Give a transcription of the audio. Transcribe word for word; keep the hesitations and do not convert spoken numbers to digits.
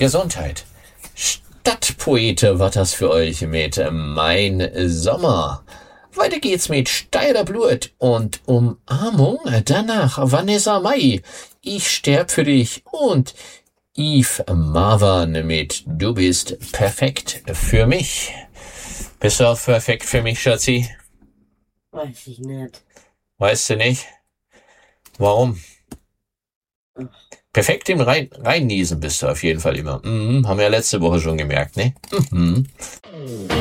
Gesundheit. Stadtpoete war das für euch mit Mein Sommer. Weiter geht's mit Steirer Blut und Umarmung. Danach Vanessa Mai. Ich sterb für dich. Und Yves Marwan mit Du bist perfekt für mich. Bist du auch perfekt für mich, Schatzi? Weiß ich nicht. Weißt du nicht? Warum? Perfekt im Rein Reinniesen bist du auf jeden Fall immer. Mhm, haben wir ja letzte Woche schon gemerkt, ne? Mhm.